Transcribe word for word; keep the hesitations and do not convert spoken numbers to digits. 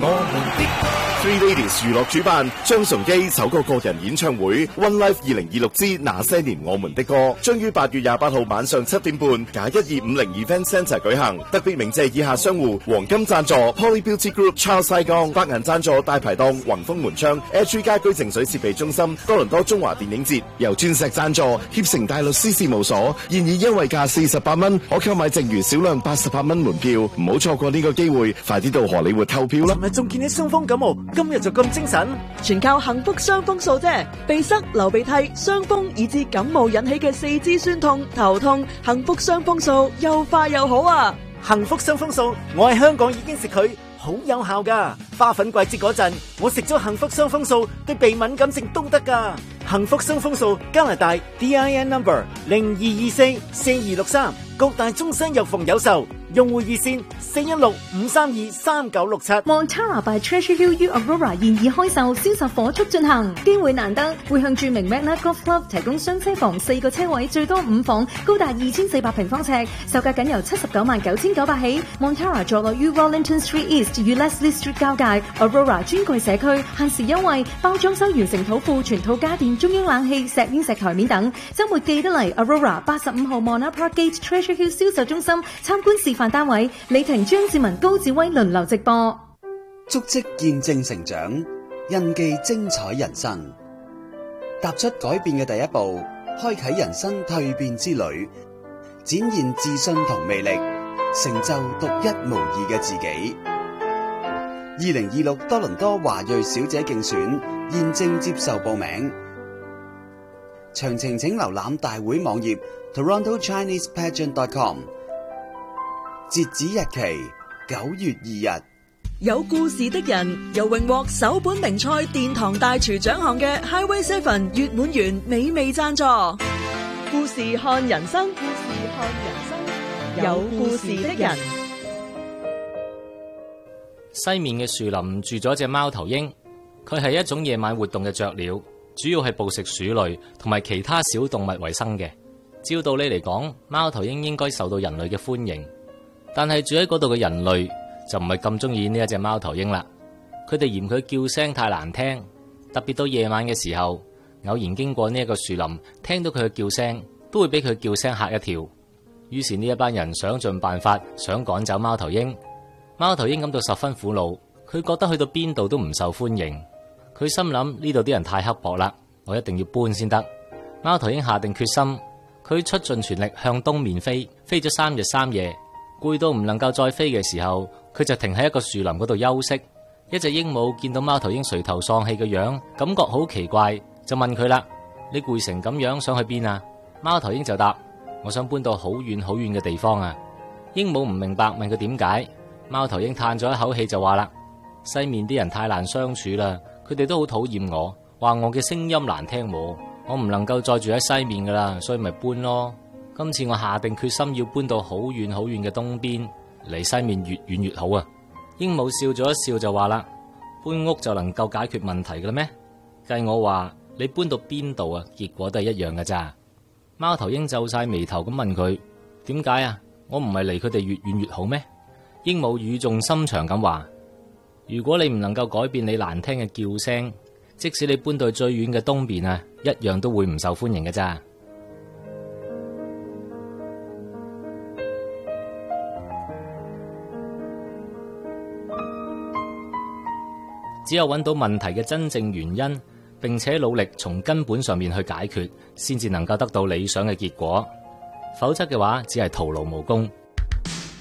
我們的Three Ladies 娛樂主辦張崇基首個個人演唱會 One Life 二零二六之那些年我們的歌，將於八月廿八號晚上七點半假一二五零 Event Centre 舉行。特別鳴謝以下商戶：黃金贊助 Poly Beauty Group Charles 西江，白銀贊助大排檔宏豐門窗 H 家居淨水設備中心，多倫多中華電影節。由鑽石贊助協成大律師事務所，現已優惠價四十八蚊，可購買剩餘少量八十八蚊門票，唔好錯過呢個機會，快啲到荷里活購票啦！ 尋日仲見你傷風感冒，今日就咁精神， 全靠幸福傷風素啫。鼻塞、流鼻涕、傷風以至感冒引起嘅四肢酸痛、頭痛，幸福傷風素又快又好啊！ 幸福傷風素，我喺香港已經食佢，好有效噶。花粉季節嗰陣，我食咗幸福傷風素，對鼻敏感症都得噶。幸福傷風素，加拿大 D I N number 零二二四四二六三，各大中西藥房有售。用戶熱線四一六五三二三九六七。 Montara by Treasure Hill U Aurora 現已開售，銷售火速進行，機會難得，會向著名 Magna Golf Club 提供雙車房四個車位，最多五房，高達二千四百平方尺，售價僅由七十九萬九千九百起。Montara 坐落於 Rollington Street East 與 Leslie Street 交界 ，Aurora 專櫃社區，限時優惠，包裝修完成土庫全套家電、中央冷氣、石英石台面等。週末記得嚟 Aurora 八十五號 Mona Park Gate Treasure Hill 銷售中心參觀示範單位，李婷、張志文、高志威輪流直播。 足跡見證成長，印記精彩人生。踏出改變嘅第一步，開啟人生蛻變之旅，展現自信同魅力，成就獨一無二嘅自己。二零二六多倫多華裔小姐競選現正接受報名，詳情請瀏覽大會網頁 toronto chinese pageant dot com。截止日期九月二日。 有故事的人由榮獲首本名菜殿堂大廚獎項嘅 Highway Seven 月滿園美味贊助。故事看人生，故事看人生，有故事的人。 西面嘅樹林住咗隻貓頭鷹，佢係一種夜晚活動嘅雀鳥，主要係捕食鼠類同埋其他小動物為生嘅。照道理嚟講，貓頭鷹應該受到人類嘅歡迎。但係住喺嗰度嘅人類就唔係咁中意呢一隻貓頭鷹啦，佢哋嫌佢叫聲太難聽，特別到夜晚嘅時候，偶然經過呢一個樹林，聽到佢嘅叫聲，都會俾佢叫聲嚇一跳。於是呢一班人想盡辦法想趕走貓頭鷹。貓頭鷹感到十分苦惱，佢覺得去到邊度都唔受歡迎。佢心諗呢度啲人太刻薄啦，我一定要搬先得。貓頭鷹下定決心，佢出盡全力向東面飛，飛咗三日三夜。攰到唔能夠再飛嘅時候，佢就停喺一個樹林嗰度休息。一隻鸚鵡見到貓頭鷹垂頭喪氣嘅樣，感覺好奇怪，就問佢啦：你攰成咁樣，想去邊啊？貓頭鷹就答：我想搬到好遠好遠嘅地方啊。鸚鵡唔明白，問佢點解。貓頭鷹嘆咗一口氣就話啦：西面啲人太難相處啦，佢哋都好討厭我，話我嘅聲音難聽，我唔能夠再住喺西面噶啦，所以咪搬咯。今次我下定決心要搬到好遠好遠嘅東邊，離西面越遠越好啊！鸚鵡笑咗一笑就話啦：搬屋就能夠解決問題噶啦咩？計我話你搬到邊度啊，結果都係一樣噶咋。貓頭鷹皺晒眉頭咁問佢：點解啊？我唔係離佢哋越遠越好咩？鸚鵡語重心長咁話：如果你唔能夠改變你難聽嘅叫聲，即使你搬到最遠嘅東邊啊，一樣都會唔受歡迎嘅咋。只有揾到問題嘅真正原因，並且努力從根本上面去解決，先至能夠得到理想嘅結果。否則嘅話，只係徒勞無功。